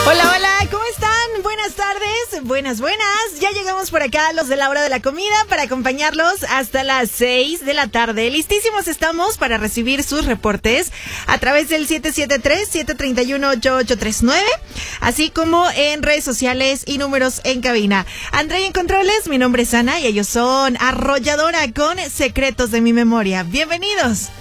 Hola, hola, ¿cómo están? Buenas tardes, buenas. Ya llegamos por acá, los de la hora de la comida, para acompañarlos hasta las 6 de la tarde. Listísimos estamos para recibir sus reportes a través del 773-731-8839, así como en redes sociales y números en cabina. Andrea en controles, mi nombre es Ana y ellos son Arrolladora con Secretos de mi Memoria. Bienvenidos.